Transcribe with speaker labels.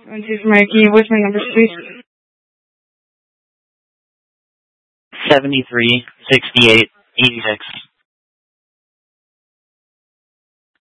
Speaker 1: Can you voice my numbers, please?
Speaker 2: 73, 68, 86.